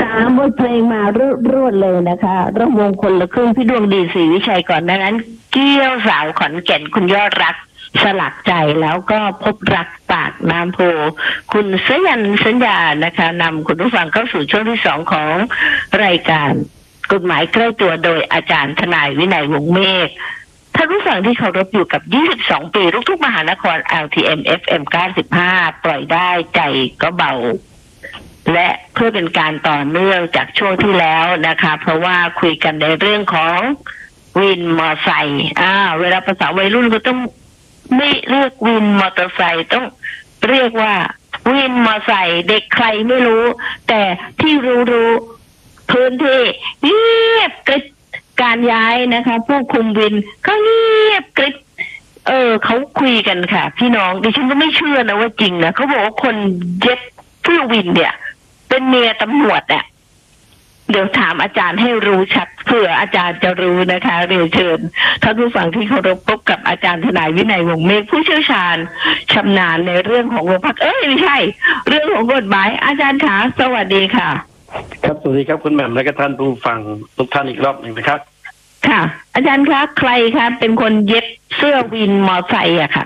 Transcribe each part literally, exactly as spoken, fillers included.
ค่ะบทเพลงมารวดรวดเลยนะคะระวงคนละครึ่งพี่ดวงดีศรีวิชัยก่อนดังนั้นเกี้ยวสาวขอนแก่นคุณยอดรักสลักใจแล้วก็พบรักปากน้ำโพคุณสยันสัญญานะคะนำคุณผู้ฟังเข้าสู่ช่วงที่สองของรายการกฎหมายใกล้ตัวโดยอาจารย์ทนายวินัยวงศ์เมฆท่านผู้ฟังที่เคารพอยู่กับยี่สิบสองปีลูกทุ่งมหานคร แอล ที เอ็ม เอฟ เอ็ม เก้าสิบห้าปล่อยได้ใจก็เบาและเพื่อเป็นการต่อเนื่องจากช่วงที่แล้วนะคะเพราะว่าคุยกันในเรื่องของวินมอเตอร์ไซค์อ่าเวลาภาษาวัยรุ่นก็ต้องไม่เรียกวินมอเตอร์ไซค์ต้องเรียกว่าวินมอเตอร์ไซค์เด็กใครไม่รู้แต่ที่รู้รู้พื้นที่เงียบกริบการย้ายนะคะผู้คุมวินก็เงียบกริบเออเขาคุยกันค่ะพี่น้องดิฉันก็ไม่เชื่อนะว่าจริงนะเขาบอกว่าคนเย็บผู้วินเนี่ยเป็นเมียตำรวจอ่ะเดี๋ยวถามอาจารย์ให้รู้ชัดเผื่ออาจารย์จะรู้นะคะเรียนเชิญท่านผู้ฟังที่เคารพพบกับอาจารย์ทนายวินัยวงศ์เมฆผู้เชี่ยวชาญชำนาญในเรื่องของโรงพักเอ้ยไม่ใช่เรื่องของกฎหมายอาจารย์คะสวัสดีค่ะครับสวัสดีครับคุณแหม่มและก็ท่านผู้ฟังทุกท่านอีกรอบหนึ่งนะครับค่ะอาจารย์คะใครคะเป็นคนเย็บเสื้อวินมอไซค์อะค่ะ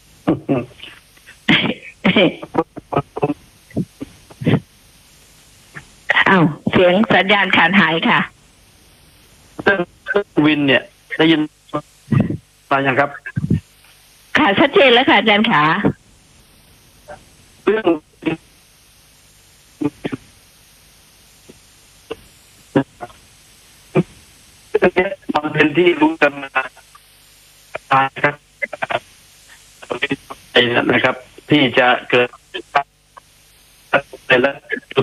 อ้าวเสียงสัญญาณขาดหายค่ะเรื่องวินเนี่ยได้ยินมาอย่างครับค่ะชัดเจนแล้วค่ะอาจารย์ขาเรื่องมันเป็นที่รู้กันมาครับนะครับที่จะเกิดในละจุด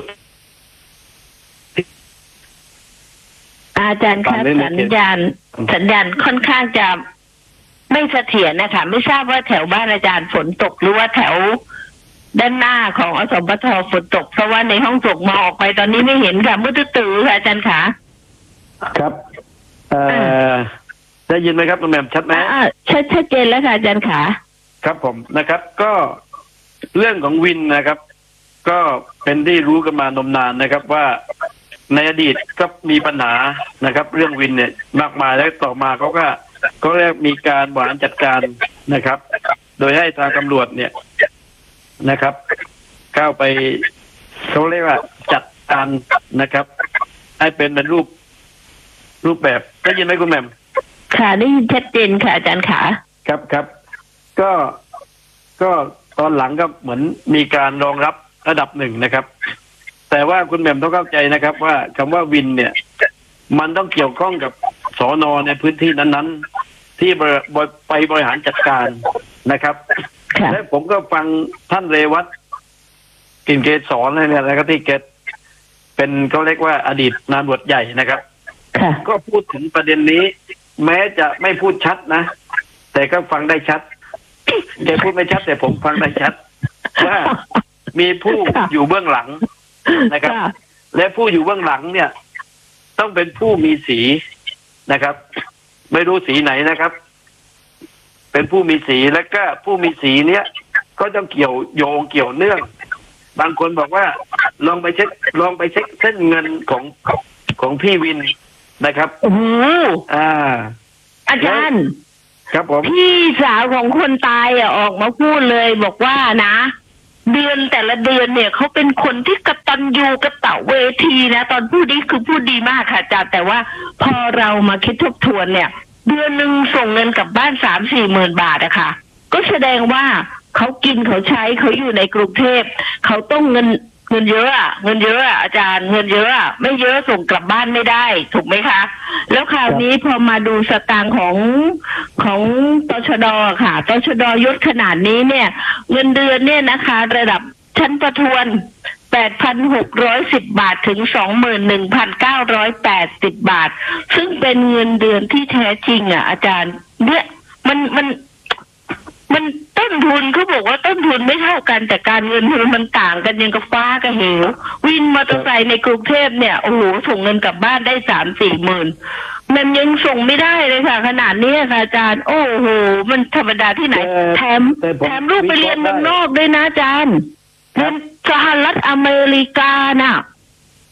อาจารย์คะสัญญาณสัญญาณค่อนข้างจะไม่เสถียรนะคะไม่ทราบว่าแถวบ้านอาจารย์ฝนตกหรือว่าแถวด้านหน้าของอสมปทฝนตกเพราะว่าในห้องส่งมาออกไปตอนนี้ไม่เห็นค่ะมืดตื้อค่ะอาจารย์คะครับเอ่อได้ยินไหมครับคุณแหม่มชัดไหมชัดชัดเจนแล้วค่ะอาจารย์ขาครับผมนะครับก็เรื่องของวินนะครับก็เป็นที่รู้กันมานมนานนะครับว่าในอดีตก็มีปัญหานะครับเรื่องวินเนี่ยมากมายแล้วต่อมาเขาก็ก็เรียกมีการบริหารจัดการนะครับโดยให้ทางตำรวจเนี่ยนะครับเข้าไปเขาเรียกว่าจัดการนะครับให้เป็นเป็นรูปรูปแบบได้ยินไหมคุณแหม่มค่ะได้ยินชัดเจนค่ะอาจารย์ขาครับครับก็ก็ตอนหลังก็เหมือนมีการรองรับระดับหนึ่งนะครับแต่ว่าคุณแหม่มต้องเข้าใจนะครับว่าคำว่าวินเนี่ยมันต้องเกี่ยวข้องกับสน.ในพื้นที่นั้นๆที่ไปบริหารจัดการนะครับและผมก็ฟังท่านเรวัตกลิ่นเกษรอะไรเนี่ยนะครับที่เกษเป็นเขาเรียกว่าอดีตนายตำรวจใหญ่นะครับก็พูดถึงประเด็นนี้แม้จะไม่พูดชัดนะแต่ก็ฟังได้ชัดแกพูดไม่ชัดแต่ผมฟังได้ชัดว่ามีผู้อยู่เบื้องหลังนะครับและผู้อยู่เบื้องหลังเนี่ยต้องเป็นผู้มีสีนะครับไม่รู้สีไหนนะครับเป็นผู้มีสีและก็ผู้มีสีเนี้ยก็ต้องเกี่ยวโยงเกี่ยวเนื่องบางคนบอกว่าลองไปเช็คลองไปเช็คเส้นเงินของของพี่วินนะครับโอ้โหอ่าอาจารย์ครับผมพี่สาวของคนตายอ่ะออกมาพูดเลยบอกว่านะเดือนแต่ละเดือนเนี่ยเขาเป็นคนที่กตัญญูกตเวทีนะตอนพูดนี้คือพูดดีมากค่ะอาจารย์แต่ว่าพอเรามาคิดทบทวนเนี่ยเดือนหนึ่งส่งเงินกลับบ้านสามสี่หมื่นบาทอะค่ะก็แสดงว่าเขากินเขาใช้เขาอยู่ในกรุงเทพเขาต้องเงินเงินเยอะอะเงินเยอะอะอาจารย์เงินเยอะอะไม่เยอะส่งกลับบ้านไม่ได้ถูกไหมคะแล้วคราวนี้พอมาดูสตางค์ของของตชด.ค่ะตชด.ยศขนาดนี้เนี่ยเงินเดือนเนี่ยนะคะระดับชั้นประทวน แปดพันหกร้อยสิบ บาทถึง สองหมื่นหนึ่งพันเก้าร้อยแปดสิบ บาทซึ่งเป็นเงินเดือนที่แท้จริงอ่ะอาจารย์เนี่ยมันมันมันต้นทุนเขาบอกว่าต้นทุนไม่เท่ากันแต่การเงินทุนมันต่างกันยังกับฟ้ากับเหววินมอเตอร์ไซค์ในกรุงเทพเนี่ยโอ้โหส่งเงินกลับบ้านได้สามสี่หมื่นมันยังส่งไม่ได้เลยค่ะขนาดนี้ค่ะอาจารย์โอ้โหมันธรรมดาที่ไหนแถมแถมลูกไปเรียนเมืองนอกด้วยนะอาจารย์เรียนสหรัฐอเมริกาน่ะ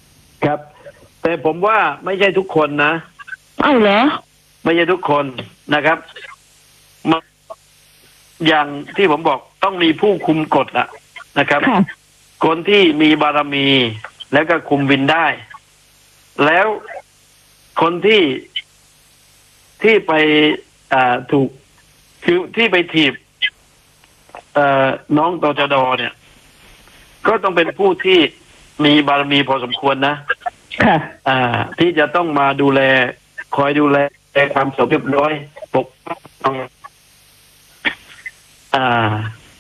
ครับแต่ผมว่าไม่ใช่ทุกคนนะอ้าวเหรอไม่ใช่ทุกคนนะครับอย่างที่ผมบอกต้องมีผู้คุมกฎอะนะครับคนที่มีบารมีแล้วก็คุมวินได้แล้วคนที่ที่ไปอ่าถูกคือที่ไปถีบเอ่อน้องตจดเนี่ยก็ต้องเป็นผู้ที่มีบารมีพอสมควรนะค่ะอ่าที่จะต้องมาดูแลคอยดูแลความสงบเรียบร้อยปกป้องอ่า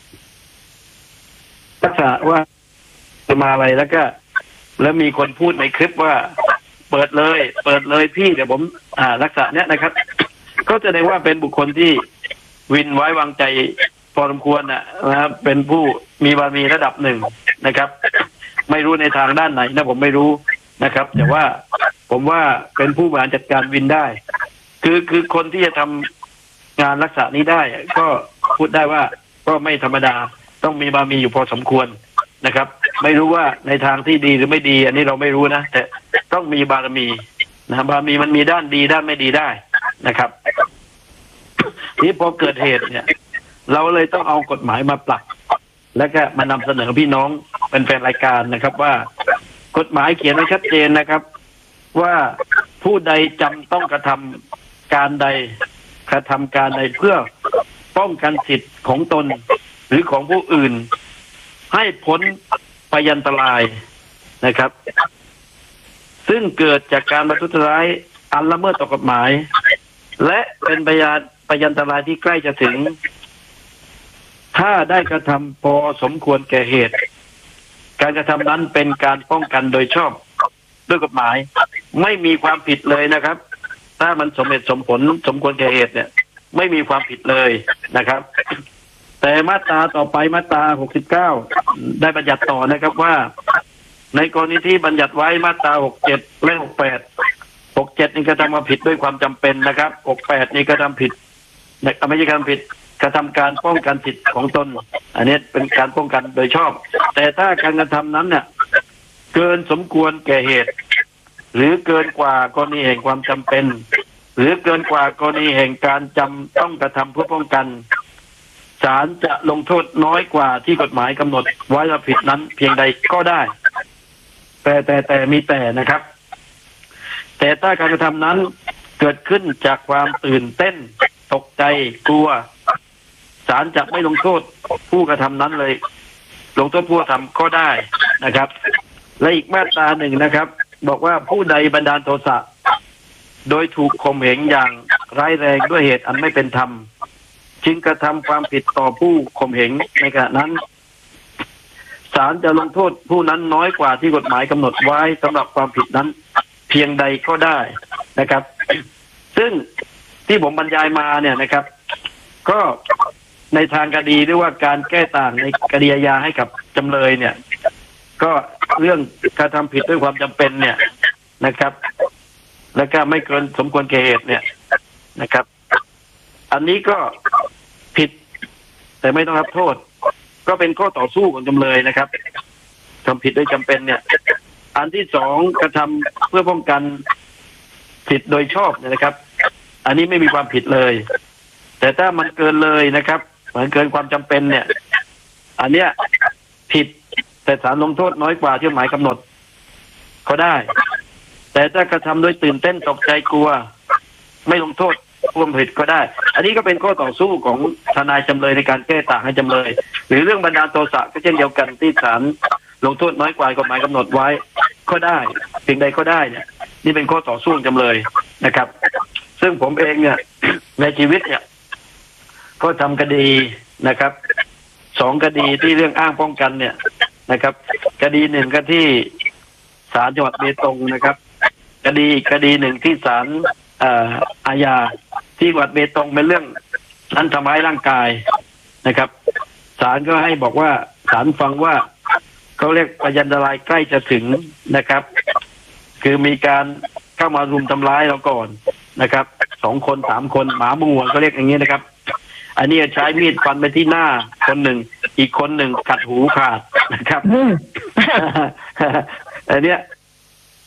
ลักษณะว่าจะมาอะไรแล้วก็แล้วมีคนพูดในคลิปว่าเปิดเลยเปิดเลยพี่เดี๋ยวผมอ่าลักษณะเนี้ยนะครับก็แสดงว่าเป็นบุคคลที่วินไว้วางใจพอสมควรนะครับเป็นผู้มีบารมีระดับหนึ่งนะครับไม่รู้ในทางด้านไหนนะผมไม่รู้นะครับแต่ว่าผมว่าเป็นผู้บริหารจัดการวินได้คือคือคนที่จะทำงานลักษณะนี้ได้ก็พูดได้ว่าก็ไม่ธรรมดาต้องมีบารมีอยู่พอสมควรนะครับไม่รู้ว่าในทางที่ดีหรือไม่ดีอันนี้เราไม่รู้นะแต่ต้องมีบารมีนะบารมีมันมีด้านดีด้านไม่ดีได้นะครับทีนี้พอเกิดเหตุเนี่ยเราเลยต้องเอากฎหมายมาปรับแล้วก็มานำเสนอพี่น้องเป็นแฟนรายการนะครับว่ากฎหมายเขียนไว้ชัดเจนนะครับว่าผู้ใดจำต้องกระทำการใดกระทำการใดเพื่อป้องกันสิทธิ์ของตนหรือของผู้อื่นให้พ้นพยันตรายนะครับซึ่งเกิดจากการประทุษร้ายอันละเมิดต่อกฎหมายและเป็นพยานพยันตรายที่ใกล้จะถึงถ้าได้กระทำพอสมควรแก่เหตุการกระทำนั้นเป็นการป้องกันโดยชอบด้วยกฎหมายไม่มีความผิดเลยนะครับถ้ามันสมเหตุสมผลสมควรแก่เหตุเนี่ยไม่มีความผิดเลยนะครับแต่มาตราต่อไปมาตราหกสิบเก้าได้บัญญัติต่อนะครับว่าในกรณีที่บัญญัติไว้มาตราหกสิบเจ็ดและหกสิบแปด หกสิบเจ็ดนี่กระทำมาผิดด้วยความจำเป็นนะครับหกสิบแปดนี่กระทำผิดไม่ใช่การผิดกระทำการป้องกันสิทธิของตนอันนี้เป็นการป้องกันโดยชอบแต่ถ้าการกระทำนั้นเนี่ยเกินสมควรแก่เหตุหรือเกินกว่ากรณีแห่งความจำเป็นหรือเกินกว่ากรณีแห่งการจำต้องกระทำเพื่อป้องกันศาลจะลงโทษน้อยกว่าที่กฎหมายกำหนดไว้ว่าผิดนั้นเพียงใดก็ได้แต่แต่แต่มีแต่นะครับแต่ถ้าการกระทำนั้นเกิดขึ้นจากความตื่นเต้นตกใจกลัวศาลจะไม่ลงโทษผู้กระทำนั้นเลยลงโทษผู้กระทำก็ได้นะครับและอีกมาตราหนึ่งนะครับบอกว่าผู้ใดบันดาลโทสะโดยถูกข่มเหงอย่างร้ายแรงด้วยเหตุอันไม่เป็นธรรมจึงกระทำความผิดต่อผู้ข่มเหงในขณะนั้นศาลจะลงโทษผู้นั้นน้อยกว่าที่กฎหมายกำหนดไว้สำหรับความผิดนั้นเพียงใดก็ได้นะครับซึ่งที่ผมบรรยายมาเนี่ยนะครับก็ในทางคดีหรือว่าการแก้ต่างในคดีอาญาให้กับจำเลยเนี่ยก็เรื่องการทำผิดด้วยความจำเป็นเนี่ยนะครับแล้วก็ไม่เกินสมควรแก่เหตุเนี่ยนะครับอันนี้ก็ผิดแต่ไม่ต้องรับโทษก็เป็นข้อต่อสู้ของจำเลยนะครับทำผิดด้วยจำเป็นเนี่ยอันที่สองกระทำเพื่อป้องกันสิทธิ์โดยชอบเนี่ยนะครับอันนี้ไม่มีความผิดเลยแต่ถ้ามันเกินเลยนะครับมันเกินความจำเป็นเนี่ยอันเนี้ยผิดแต่ศาลลงโทษน้อยกว่าที่หมายกำหนดก็ได้แต่ถ้ากระทำโดยตื่นเต้นตกใจกลัวไม่ลงโทษผู้ผิดก็ได้อันนี้ก็เป็นข้อต่อสู้ของทนายจำเลยในการแก้ต่างให้จำเลยหรือเรื่องบันดาลโทสะก็เช่นเดียวกันที่ศาลลงโทษน้อยกว่ากฎหมายกำหนดไว้ก็ได้เพียงใดก็ได้เนี่ยนี่เป็นข้อต่อสู้จำเลยนะครับซึ่งผมเองเนี่ยในชีวิตเนี่ยก็ทำคดีนะครับสองคดีที่เรื่องอ้างป้องกันเนี่ยนะครับคดีหนึ่งก็ที่ศาลจังหวัดเบตงนะครับคดีคดีหนึ่งที่ศาลอาญาที่จังหวัดเบตงเป็นเรื่องนั้นทำร้ายร่างกายนะครับศาลก็ให้บอกว่าศาลฟังว่าเขาเรียกพยันตรายใกล้จะถึงนะครับคือมีการเข้ามารุมทำร้ายเราก่อนนะครับสองคนสามคนหมาหมู่เขาเรียกอย่างนี้นะครับอันนี้ใช้มีดฟันไปที่หน้าคนหนึ่งอีกคนหนึ่งขัดหูขาดนะครับอันเนี้ยศ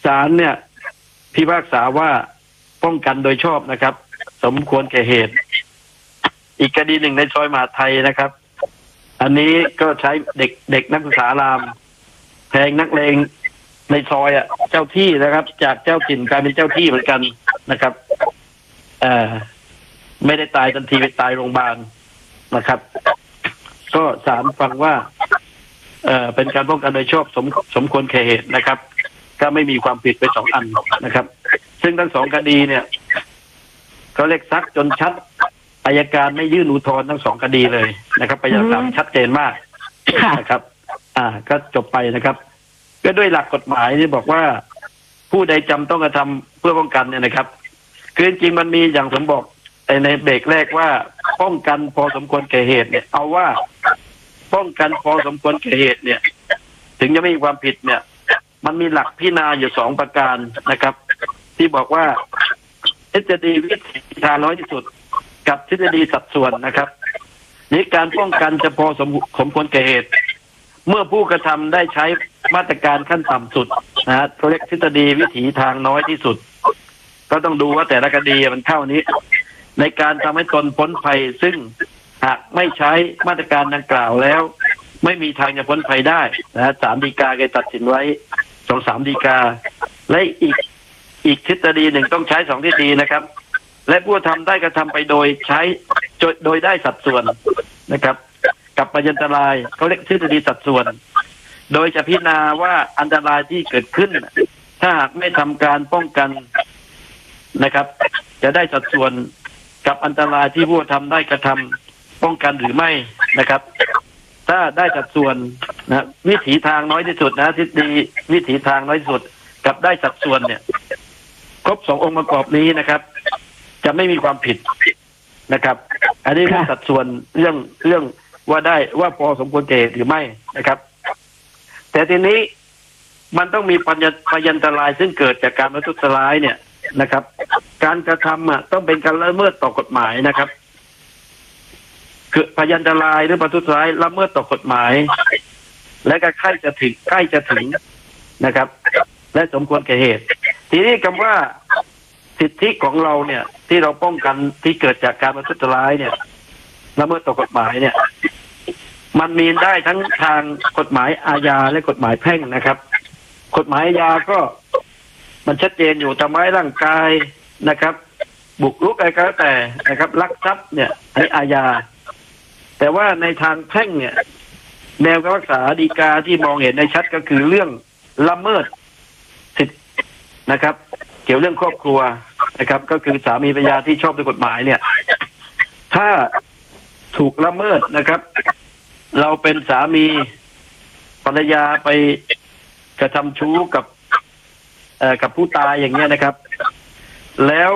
ศาลเนี่ยพิพากษาว่าป้องกันโดยชอบนะครับสมควรแก่เหตุอีกคดีหนึ่งในซอยมหาไทยนะครับอันนี้ก็ใช้เด็กเด็กนักศึกษารามแทงนักเลงในซอยอ่ะเจ้าที่นะครับ จากเจ้าถิ่นกลายเป็นเจ้าที่เหมือนกันนะครับเอ่อไม่ได้ตายทันทีไปตายโรงพยาบาลนะครับก็ศาลฟังว่าเอ่อเป็นการป้องกันโดยชอบสมสมควรแก่เหตุนะครับก็ไม่มีความผิดไปสองอันนะครับ ซึ่งทั้งสองคดีเนี่ยเขาเรียกซักจนชัดอัยการไม่ยื่นอุทธรณ์ทั้งสองคดีเลยนะครับพยานหลักฐานชัดเจนมากนะครับ อ่า ก็จบไปนะครับ ก็ด้วยหลักกฎหมายที่บอกว่าผู้ใดจำต้องกระทำเพื่อป้องกันเนี่ยนะครับคือจริงมันมีอย่างผมบอกในเบรกแรกว่าป้องกันพอสมควรแก่เหตุเนี่ยเอาว่าป้องกันพอสมควรแก่เหตุเนี่ยถึงจะไม่มีความผิดเนี่ยมันมีหลักพิจารณาอยู่สองประการนะครับ ที่บอกว่าทฤษฎีวิถีทางน้อยที่สุดกับทฤษฎีสัดส่วนนะครับในการป้องกันจะพอสมสมควรแก่เหตุเมื่อผู้กระทำได้ใช้มาตรการขั้นต่ำสุดนะฮะเขาเรียกทฤษฎีวิถีทางน้อยที่สุดก็ต้องดูว่าแต่ละคดีมันเท่านี้ในการทำให้ตนพ้นภัยซึ่งหากไม่ใช้มาตรการดังกล่าวแล้วไม่มีทางจะพ้นภัยได้นะฮะสามฎีกาเคยตัดสินไว้สองสามฎีกาและอีกอีกทฤษฎีหนึ่งต้องใช้สองทฤษฎีนะครับและผู้ทำได้กระทำไปโดยใช้โดยได้สัดส่วนนะครับกับพยันตรายเขาเรียกทฤษฎีสัดส่วนโดยจะพิจารณาว่าอันตรายที่เกิดขึ้นถ้าหากไม่ทำการป้องกันนะครับจะได้สัดส่วนกับอันตรายที่ผู้ทำได้กระทำป้องกันหรือไม่นะครับถ้าได้สัดส่วนนะวิถีทางน้อยที่สุดนะทฤษฎีวิถีทางน้อยที่สุดกับได้สัดส่วนเนี่ยครบสององค์ประกอบนี้นะครับจะไม่มีความผิดนะครับอันนี้เรื่องสัดส่วนเรื่องเรื่องว่าได้ว่าพอสมควรแก่หรือไม่นะครับแต่ทีนี้มันต้องมีพยันตรายซึ่งเกิดจากการประทุษร้ายเนี่ยนะครับการกระทำอ่ะต้องเป็นการละเมิดต่อกฎหมายนะครับคือพยันตรายหรือประทุษร้ายละเมิดต่อกฎหมายและก็ใกล้จะถึงใกล้จะถึงนะครับและสมควรแก่เหตุทีนี้คำว่าสิทธิของเราเนี่ยที่เราป้องกันที่เกิดจากการประทุษร้ายเนี่ยละเมิดต่อกฎหมายเนี่ยมันมีได้ทั้งทางกฎหมายอาญาและกฎหมายแพ่งนะครับกฎหมายอาญาก็มันชัดเจนอยู่ทำร้ายร่างกายนะครับบุกรุกอะไรก็แล้วแต่นะครับลักทรัพย์เนี่ยในอาญาแต่ว่าในทางแพ่งเนี่ยแนวคำพิพากษาฎีกาที่มองเห็นในชัดก็คือเรื่องละเมิดสิทธินะครับเกี่ยวเรื่องครอบครัวนะครับก็คือสามีภรรยาที่ชอบด้วยกฎหมายเนี่ยถ้าถูกละเมิดนะครับเราเป็นสามีภรรยาไปกระทำชู้กับเอ่อกับผู้ตายอย่างเงี้ยนะครับแล้ว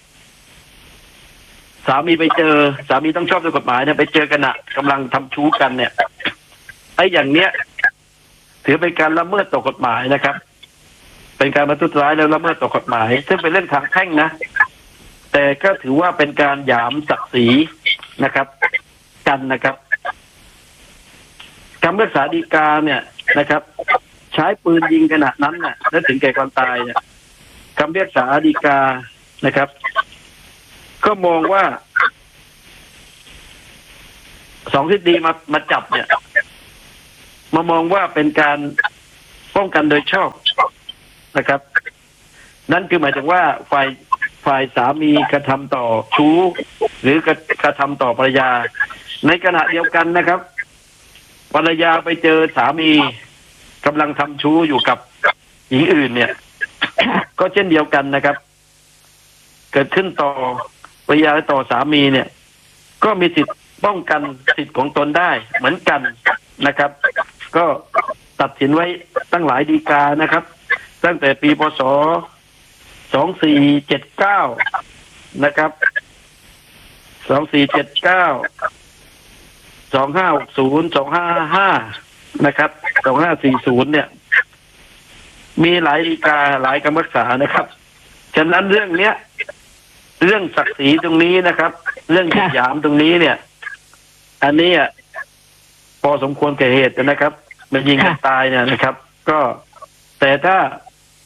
สามีไปเจอสามีต้องชอบด้วยกฎหมายเนี่ยไปเจอกันอะกำลังทำชู้กันเนี่ยไอ้อย่างเนี้ยถือเป็นการละเมิดต่อกฎหมายนะครับเป็นการประทุษร้ายแล้วละเมิดต่อกฎหมายซึ่งเป็นเรื่องทางแพ่งนะแต่ก็ถือว่าเป็นการหยามศักดิ์ศรีนะครับกันนะครับคำพิพากษาฎีกาเนี่ยนะครับใช้ปืนยิงขนาดนั้นน่ะและถึงแก่ความตายเนี่ยคำพิพากษาฎีกานะครับก็มองว่าสองทฤษฎีมามาจับเนี่ยมามองว่าเป็นการป้องกันโดยชอบนะครับนั่นคือหมายถึงว่าฝ่ายฝ่ายสามีกระทำต่อชู้หรือกระกระทำต่อภรรยาในขณะเดียวกันนะครับภรรยาไปเจอสามีกำลังทำชู้อยู่กับหญิงอื่นเนี่ยก็เช่นเดียวกันนะครับเกิดขึ้นต่อภรรยาและต่อสามีเนี่ยก็มีสิทธิ์ป้องกันสิทธิ์ของตนได้เหมือนกันนะครับก็ตัดสินไว้ตั้งหลายฎีกานะครับตั้งแต่ปีพศสองสี่เจ็ดเก้านะครับสองสี่เจ็ดเก้าสองห้าหกศูนย์สองห้าห้านะครับสองห้าสี่ศูนย์เนี่ยมีหลายฎีกาหลายคำพิพากษานะครับฉะนั้นเรื่องเนี้ยเรื่องศักดิ์ศรีตรงนี้นะครับเรื่องหยามตรงนี้เนี่ยอันนี้พอสมควรแก่เหตุนะครับมันยิงกันตายเนี่ยนะครับก็แต่ถ้า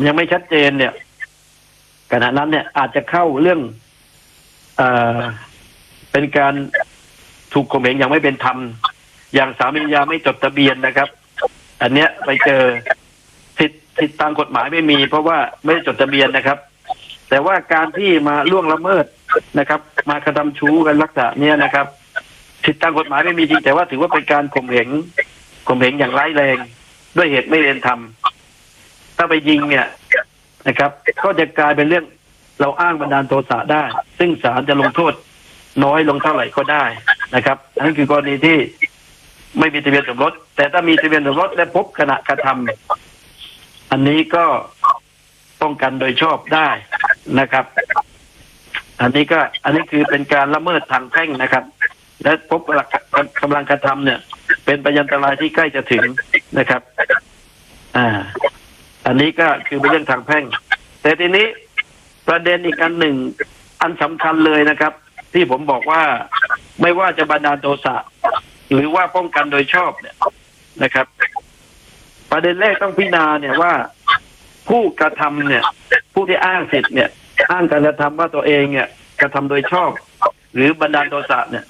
ยังไม่ชัดเจนเนี่ยขณะนั้นเนี่ยอาจจะเข้าเรื่องเอ่อเป็นการถูกข่มเหงอย่างไม่เป็นธรรมอย่างสามีภรรยาไม่จดทะเบียนนะครับอันเนี้ยไปเจอสิทธิสิทธิตามกฎหมายไม่มีเพราะว่าไม่ได้จดทะเบียนนะครับแต่ว่าการที่มาล่วงละเมิดนะครับมากระทำชู้กันลักษณะเนี้ยนะครับสิทธิตามกฎหมายไม่มีจริงแต่ว่าถือว่าเป็นการข่มเหงข่มเหงอย่างร้ายแรงด้วยเหตุไม่เป็นธรรมถ้าไปยิงเนี่ยนะครับก็จะกลายเป็นเรื่องเราอ้างบันดาลโทสะได้ซึ่งศาลจะลงโทษน้อยลงเท่าไหร่ก็ได้นะครับนั่นคือกรณีที่ไม่มีทะเบียนสมรสแต่ถ้ามีทะเบียนสมรสและพบขณะกระทำอันนี้ก็ป้องกันโดยชอบได้นะครับอันนี้ก็อันนี้คือเป็นการละเมิดทางแพ่งนะครับและพบกำลังกระทำเนี่ยเป็นพยันตรายที่ใกล้จะถึงนะครับอ่าอันนี้ก็คือเป็นเรื่องทางแพ่งแต่ทีนี้ประเด็นอีกอันหนึ่งอันสำคัญเลยนะครับที่ผมบอกว่าไม่ว่าจะบันดาลโทสะหรือว่าป้องกันโดยชอบเนี่ยนะครับประเด็นแรกต้องพิจารณาเนี่ยว่าผู้กระทำเนี่ยผู้ที่อ้างสิทธิ์เนี่ยอ้างการกระทำว่าตัวเองเนี่ยกระทำโดยชอบหรือบันดาลโทสะเนี่ย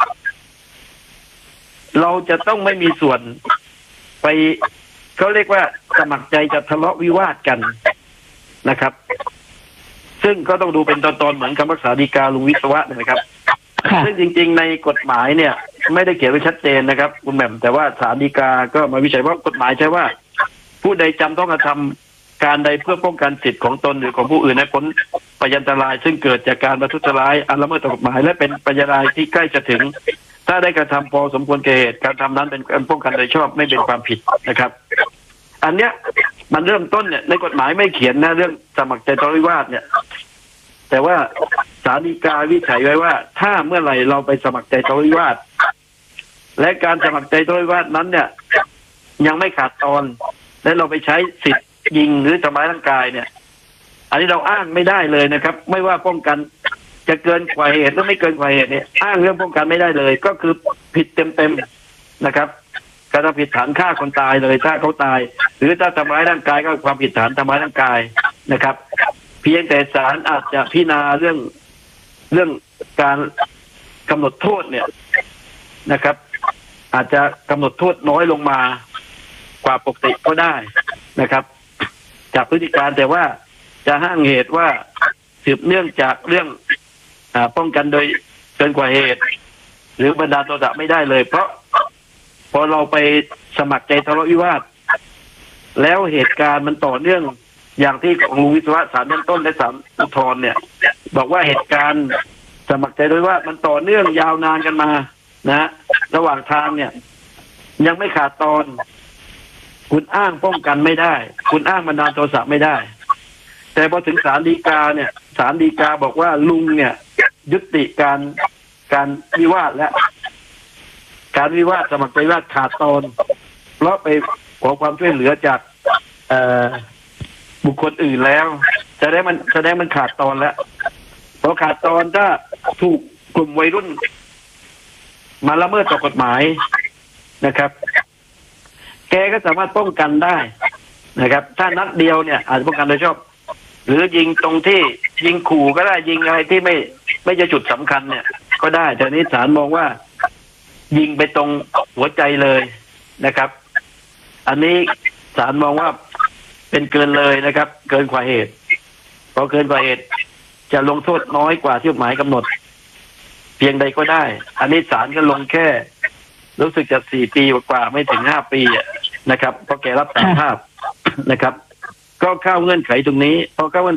เราจะต้องไม่มีส่วนไปเขาเรียกว่าสมัครใจจะทะเลาะวิวาทกันนะครับซึ่งก็ต้องดูเป็นตอนๆเหมือนคำพิพากษาฎีกาลุงวิศวะนะครับซึ่งจริงๆในกฎหมายเนี่ยไม่ได้เขียนไว้ชัดเจนนะครับคุณแหม่มแต่ว่าศาลฎีกาก็มาวิจัยว่ากฎหมายใช่ว่าผู้ใดจำต้องกระทำการใดเพื่อป้องกันสิทธิของตนหรือของผู้อื่นให้พ้นพยันตรายซึ่งเกิดจากการประทุษร้ายอันละเมิดต่อกฎหมายและเป็นพยันตรายที่ใกล้จะถึงถ้าได้กระทำพอสมควรแก่เหตุการทำนั้นเป็นการป้องกันโดยชอบไม่เป็นความผิดนะครับ อันเนี้ยมันเริ่มต้นเนี่ยในกฎหมายไม่เขียนนะเรื่องสมัครใจทะเลาะวิวาทเนี่ยแต่ว่าศาลฎีกาวิจัยไว้ว่าถ้าเมื่อไหร่เราไปสมัครใจทะเลาะวิวาทและการสมัครใจทะเลาะวิวาทนั้นเนี่ยยังไม่ขาดตอนและเราไปใช้สิทธิ์ยิงหรือทำร้ายร่างกายเนี่ยอันนี้เราอ้างไม่ได้เลยนะครับไม่ว่าป้องกันจะเกินกว่าเหตุหรือไม่เกินกว่าเหตุเนี่ยอ้างเรื่องป้องกันไม่ได้เลยก็คือผิดเต็มๆนะครับการทำผิดฐานฆ่าคนตายเลยถ้าเขาตายหรือถ้าทำร้ายร่างกายก็ความผิดฐานทำร้ายร่างกายนะครับเพียงแต่ศาลอาจจะพิจารณาเรื่องเรื่องการกำหนดโทษเนี่ยนะครับอาจจะกำหนดโทษน้อยลงมากว่าปกติก็ได้นะครับจากพฤติการแต่ว่าจะห้างเหตุว่าสืบเนื่องจากเรื่องอ่าป้องกันโดยเกินกว่าเหตุหรือบันดาลโทสะไม่ได้เลยเพราะพอเราไปสมัครใจทะเลาะวิวาทแล้วเหตุการณ์มันต่อเนื่องอย่างที่ของลุงวิศวะศาลชั้นต้นและศาลอุทธรณ์เนี่ยบอกว่าเหตุการณ์สมัครใจทะเลาะวิวาทมันต่อเนื่องยาวนานกันมานะระหว่างทางเนี่ยยังไม่ขาดตอนคุณอ้างป้องกันไม่ได้คุณอ้างบันดาลโทสะไม่ได้แต่พอถึงศาลฎีกาเนี่ยศาลฎีกาบอกว่าลุงเนี่ยยุติการการวิวาทและการวิวาทสมัครใจวิวาทขาดตอนเพราะไปขอความช่วยเหลือจากเอ่อบุคคลอื่นแล้วแสดงมันแสดงมันขาดตอนแล้วพอขาดตอนถ้าถูกกลุ่มวัยรุ่นมาละเมิดต่อกฎหมายนะครับแกก็สามารถป้องกันได้นะครับถ้านัดเดียวเนี่ยอาจจะป้องกันโดยชอบหรือยิงตรงที่ยิงขู่ก็ได้ยิงอะไรที่ไม่ไม่จะจุดสำคัญเนี่ยก็ได้แต่นี้ศาลมองว่ายิงไปตรงหัวใจเลยนะครับอันนี้ศาลมองว่าเป็นเกินเลยนะครับเกินกว่าเหตุพอเกินกว่าเหตุจะลงโทษน้อยกว่าที่กฎหมายกำหนดเพียงใดก็ได้อันนี้ศาลก็ลงแค่รู้สึกจะสี่ปีกว่าไม่ถึงห้าปีนะครับเพราะแกรับสารภาพนะครับก็เข้าเงื่อนไขตรงนี้พอเข้า